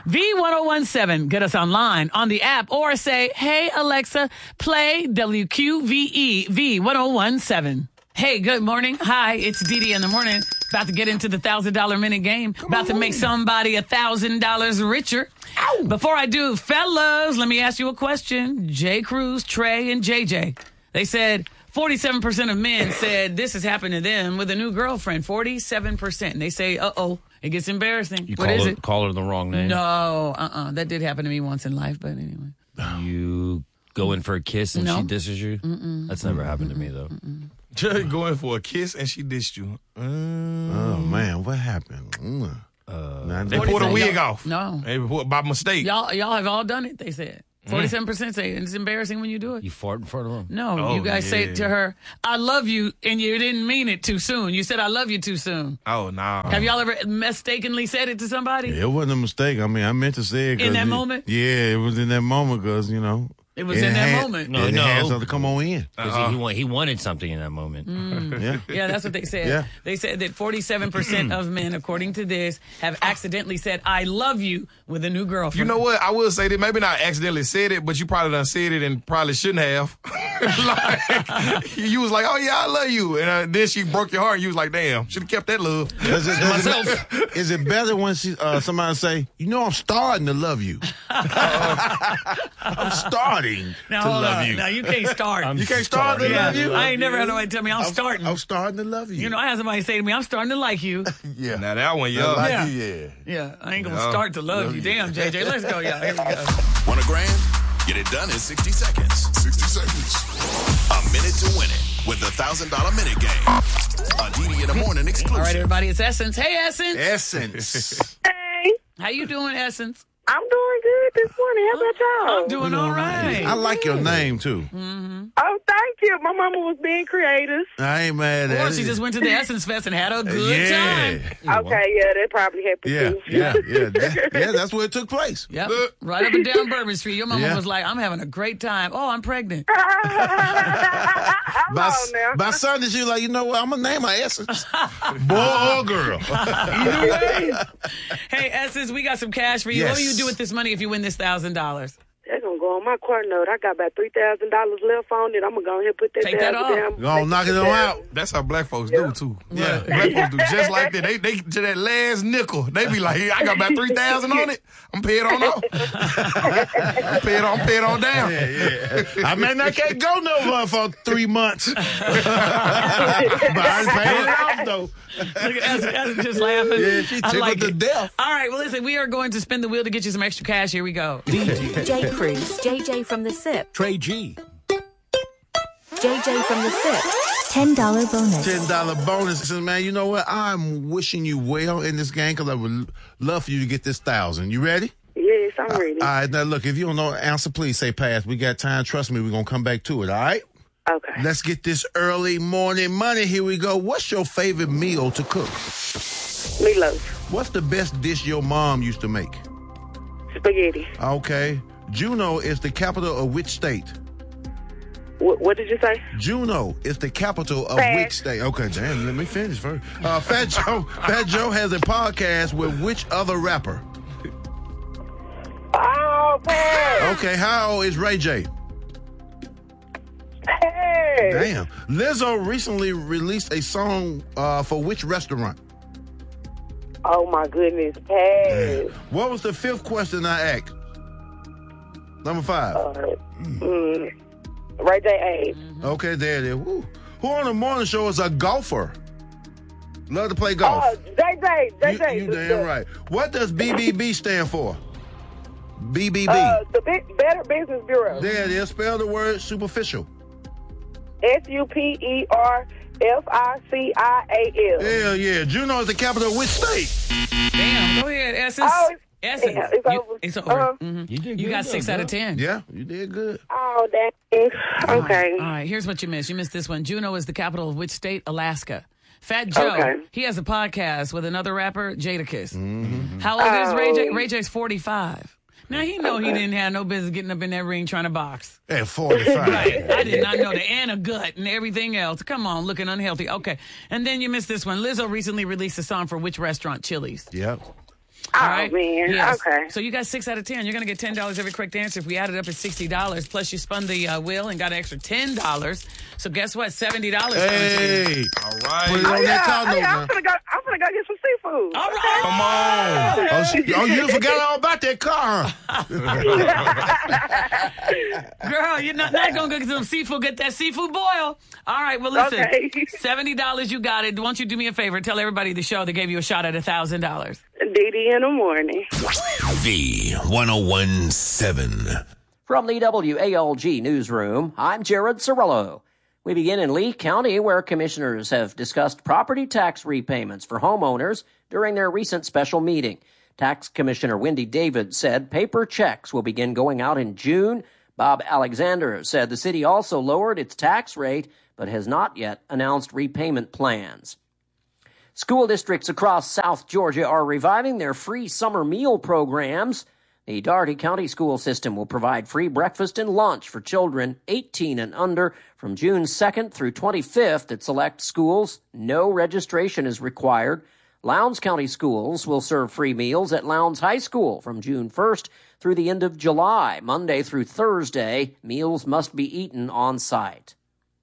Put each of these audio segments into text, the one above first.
V1017. Get us online on the app or say, hey, Alexa, play WQVE V1017. Hey, good morning. Hi, it's Dee Dee in the morning. About to get into the $1,000 minute game. About to make somebody $1,000 richer. Ow. Before I do, fellas, let me ask you a question. J. Cruz, Trey, and JJ. They said 47% of men said this has happened to them with a new girlfriend. 47%. And they say, uh-oh, it gets embarrassing. You what is it? Call her the wrong name. No, That did happen to me once in life, but anyway. You go in for a kiss and No. she disses you? That's never happened to me, though. Going for a kiss and she dissed you. Oh, man, what happened? They pulled a wig off. No. They by mistake. Y'all have all done it, they said. 47% say it's embarrassing when you do it. You fart in front of them? No, you guys say it to her, I love you, and you didn't mean it too soon. You said, I love you too soon. Oh, no. Have y'all ever mistakenly said it to somebody? It wasn't a mistake. I mean, I meant to say it. In that moment? Yeah, it was in that moment because, you know. It was in that moment. No, It had something to come on in. He wanted something in that moment. Yeah, that's what they said. Yeah. They said that 47% of men, according to this, have accidentally said, I love you with a new girlfriend. You know what? I will say that maybe not accidentally said it, but you probably done said it and probably shouldn't have. Like, you was like, oh, yeah, I love you. And then she broke your heart and you was like, damn, should have kept that love. Is it better when somebody say, you know, I'm starting to love you? I'm starting now, to hold love on. you. Now, you can't start. You can't start to love you? I ain't never had nobody tell me I'm starting. I'm starting to love you. You know, I had somebody say to me, I'm starting to like you. Yeah. Now that one, yeah. Like you, Yeah, I ain't going to start to love you. Damn, JJ. Let's go, y'all. Here we go. Want a grand? Get it done in 60 seconds. 60 seconds. A minute to win it with the $1,000 minute game. A Dee Dee in the morning exclusive. All right, everybody, it's Essence. Hey, Essence. Essence. Hey, How you doing, Essence? I'm doing good this morning. How about y'all? I'm doing all right. I like your name, too. Oh, thank you. My mama was being creative. I ain't mad at Or it. she just went to the Essence Fest and had a good time. Okay, yeah, that probably happened too. Yeah, that's where it took place. Yep, right up and down Bourbon Street. Your mama Yeah. was like, I'm having a great time. Oh, I'm pregnant. Come on now. By Sunday, she was like, you know what? I'm going to name her Essence. Boy or girl. Either way. Hey, Essence, we got some cash for you. Yes. What do you do with this money if you win this $1,000? They're going to go on my car note. I got about $3,000 left on it. I'm going to go ahead and put that Take that off. down. Gonna knock it on out. That's how black folks do, too. Yeah. Black folks do just like that. They to that last nickel. They be like, I got about 3,000 on it. I'm paying on off. I'm paying on down. Yeah. I mean, I can't go nowhere for 3 months. But I'm paying it off, though. Look at Essence just laughing. Yeah, she I tickled like to it. death. All right, well, listen, we are going to spin the wheel to get you some extra cash. Here we go. J. Cruz, JJ from the SIP, Trey G. JJ from the SIP. $10 bonus. $10 bonus. Says, man, you know what? I'm wishing you well in this game because I would love for you to get this 1,000. You ready? Yes, I'm ready. All right, now look, if you don't know the answer, please say pass. We got time. Trust me, we're going to come back to it, all right? Okay. Let's get this early morning money. Here we go. What's your favorite meal to cook? Meatloaf. What's the best dish your mom used to make? Spaghetti. Okay. Juneau is the capital of which state? What did you say? Juneau is the capital of Pass. which state? Okay, damn, let me finish first. Fat Joe has a podcast with which other rapper? Oh, pass. Okay, how old is Ray J? Pass. Damn. Lizzo recently released a song for which restaurant? Oh, my goodness. Pass. What was the 5th question I asked? Number 5. Ray J. Okay, there it is. Woo. Who on the morning show is a golfer? Love to play golf. Oh, JJ. You damn right. What does BBB stand for? BBB. The Better Business Bureau. There it is. Spell the word superficial. SUPERFICIAL. Hell yeah. Juneau is the capital of which state? Damn, go ahead, Essence. Oh, Essence. yeah, it's over. It's over. You did You good, got 6 though, out of 10. Yeah, you did good. Oh, dang. Okay. All right, here's what you missed. You missed this one. Juneau is the capital of which state? Alaska. Fat Joe, Okay. he has a podcast with another rapper, Jadakiss. How old is Ray J? Ray J's 45. Now, he know he didn't have no business getting up in that ring trying to box. At 45. Right. I did not know that. And a gut and everything else. Come on, looking unhealthy. Okay. And then you missed this one. Lizzo recently released a song for which restaurant? Chili's. Yep. All right? Man. Yes. Okay. So you got 6 out of 10. You're going to get $10 every correct answer. If we add it up, it's $60. Plus, you spun the wheel and got an extra $10. So guess what? $70. Hey. All right. Put it on that car note now. I'm gonna go get some seafood. All right. Come on. Oh, you forgot all about that car, huh? Girl, you're not going to go get some seafood. Get that seafood boil. All right. Well, listen. Okay. $70, you got it. Won't you do me a favor? Tell everybody the show that gave you a shot at $1,000. Dee in the morning. V1017. From the WALG newsroom, I'm Jared Cirillo. We begin in Lee County, where commissioners have discussed property tax repayments for homeowners during their recent special meeting. Tax Commissioner Wendy David said paper checks will begin going out in June. Bob Alexander said the city also lowered its tax rate, but has not yet announced repayment plans. School districts across South Georgia are reviving their free summer meal programs. The Dougherty County School System will provide free breakfast and lunch for children 18 and under from June 2nd through 25th at select schools. No registration is required. Lowndes County Schools will serve free meals at Lowndes High School from June 1st through the end of July. Monday through Thursday, meals must be eaten on site.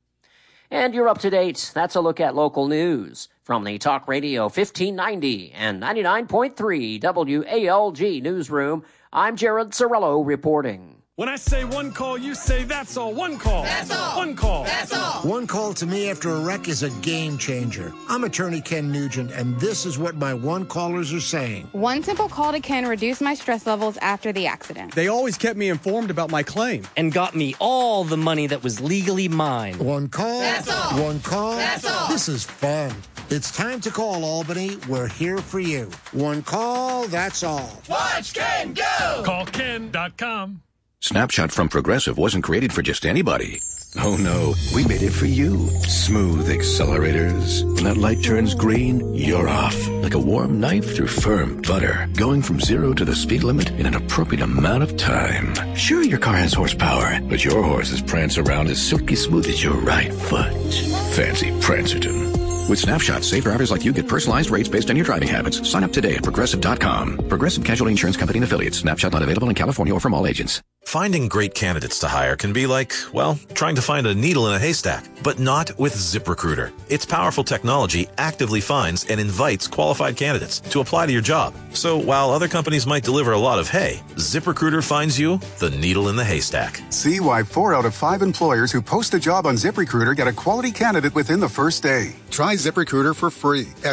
And you're up to date. That's a look at local news. From the Talk Radio 1590 and 99.3 WALG newsroom, I'm Jared Cirillo reporting. When I say one call, you say that's all. One call. That's all. One call. That's all. One call to me after a wreck is a game changer. I'm attorney Ken Nugent, and this is what my one callers are saying. One simple call to Ken reduced my stress levels after the accident. They always kept me informed about my claim. And got me all the money that was legally mine. One call. That's all. One call. That's all. This is fun. It's time to call Albany. We're here for you. One call, that's all. Watch Ken go! CallKen.com. Snapshot from Progressive wasn't created for just anybody. Oh no, we made it for you. Smooth accelerators. When that light turns green, you're off. Like a warm knife through firm butter. Going from 0 to the speed limit in an appropriate amount of time. Sure, your car has horsepower, but your horses prance around as silky smooth as your right foot. Fancy Prancerton. With Snapshot, safe drivers like you get personalized rates based on your driving habits. Sign up today at Progressive.com. Progressive Casualty Insurance Company and Affiliates. Snapshot not available in California or from all agents. Finding great candidates to hire can be like, well, trying to find a needle in a haystack, but not with ZipRecruiter. Its powerful technology actively finds and invites qualified candidates to apply to your job. So while other companies might deliver a lot of hay, ZipRecruiter finds you the needle in the haystack. See why 4 out of 5 employers who post a job on ZipRecruiter get a quality candidate within the first day. Try ZipRecruiter for free at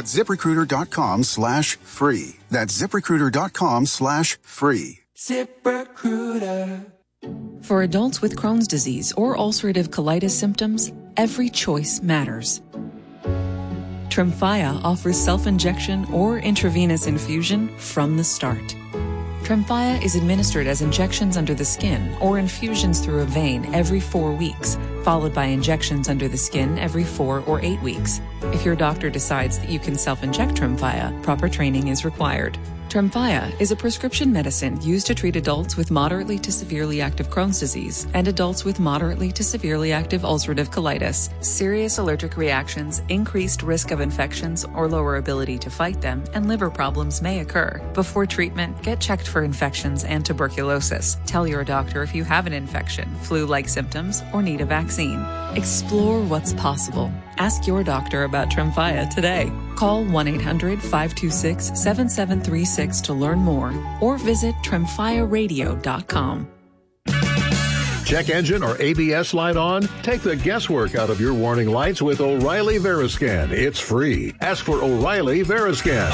ZipRecruiter.com/free. That's ZipRecruiter.com/free. ZipRecruiter. For adults with Crohn's disease or ulcerative colitis symptoms, every choice matters. Tremfya offers self-injection or intravenous infusion from the start. Tremfya is administered as injections under the skin or infusions through a vein every 4 weeks, followed by injections under the skin every 4 or 8 weeks. If your doctor decides that you can self-inject Tremfya, proper training is required. Tremfya is a prescription medicine used to treat adults with moderately to severely active Crohn's disease and adults with moderately to severely active ulcerative colitis. Serious allergic reactions, increased risk of infections or lower ability to fight them, and liver problems may occur. Before treatment, get checked for infections and tuberculosis. Tell your doctor if you have an infection, flu-like symptoms, or need a vaccine. Explore what's possible. Ask your doctor about Tremfya today. Call 1-800-526-7736 to learn more or visit TremfyaRadio.com. Check engine or ABS light on? Take the guesswork out of your warning lights with O'Reilly Veriscan. It's free. Ask for O'Reilly Veriscan.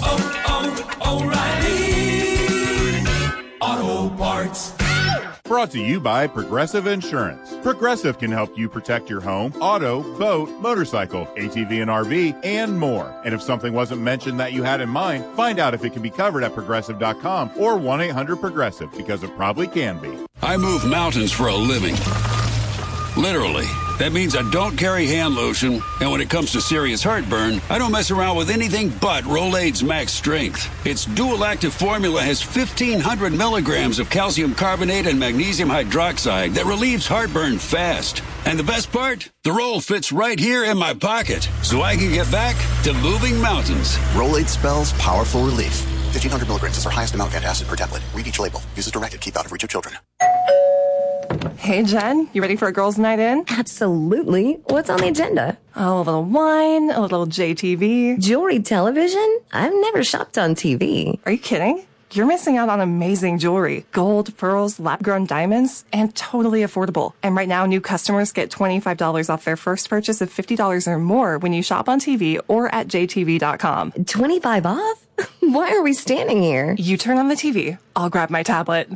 O'Reilly Auto Parts. Brought to you by Progressive Insurance. Progressive can help you protect your home, auto, boat, motorcycle, ATV and RV, and more. And if something wasn't mentioned that you had in mind, find out if it can be covered at Progressive.com or 1-800-PROGRESSIVE, because it probably can be. I move mountains for a living. Literally. That means I don't carry hand lotion, and when it comes to serious heartburn, I don't mess around with anything but Rolaids Max Strength. Its dual-active formula has 1,500 milligrams of calcium carbonate and magnesium hydroxide that relieves heartburn fast. And the best part? The roll fits right here in my pocket, so I can get back to moving mountains. Rolaids spells powerful relief. 1,500 milligrams is our highest amount of antacid per tablet. Read each label. Use as directed. Keep out of reach of children. Hey, Jen, you ready for a girls' night in? Absolutely. What's on the agenda? Oh, a little wine, a little JTV. Jewelry television? I've never shopped on TV. Are you kidding? You're missing out on amazing jewelry. Gold, pearls, lab-grown diamonds, and totally affordable. And right now, new customers get $25 off their first purchase of $50 or more when you shop on TV or at jtv.com. 25 off? Why are we standing here? You turn on the TV. I'll grab my tablet.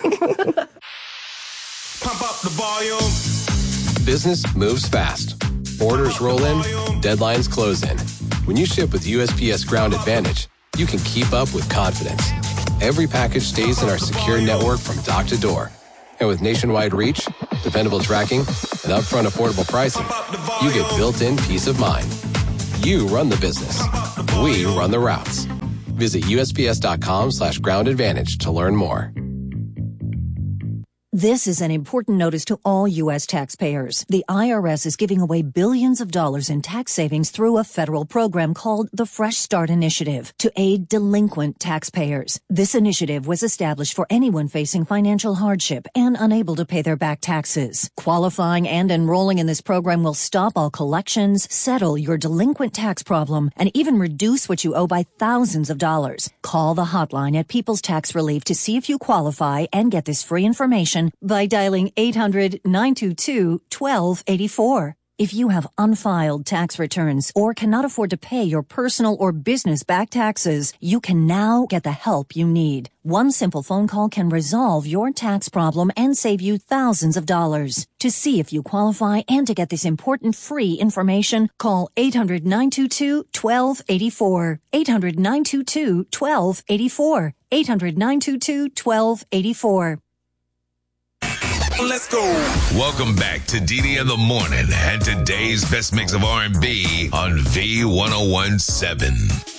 Pump up the volume. Business moves fast. Orders roll in, deadlines close in. When you ship with USPS Ground Advantage, you can keep up with confidence. Every package stays in our secure network from dock to door. And with nationwide reach, dependable tracking, and upfront affordable pricing, you get built-in peace of mind. You run the business. We run the routes. Visit USPS.com/Ground Advantage to learn more. This is an important notice to all U.S. taxpayers. The IRS is giving away billions of dollars in tax savings through a federal program called the Fresh Start Initiative to aid delinquent taxpayers. This initiative was established for anyone facing financial hardship and unable to pay their back taxes. Qualifying and enrolling in this program will stop all collections, settle your delinquent tax problem, and even reduce what you owe by thousands of dollars. Call the hotline at People's Tax Relief to see if you qualify and get this free information by dialing 800-922-1284. If you have unfiled tax returns or cannot afford to pay your personal or business back taxes, you can now get the help you need. One simple phone call can resolve your tax problem and save you thousands of dollars. To see if you qualify and to get this important free information, call 800-922-1284. 800-922-1284. 800-922-1284. Let's go. Welcome back to DD in the Morning and today's best mix of R&B on V1017.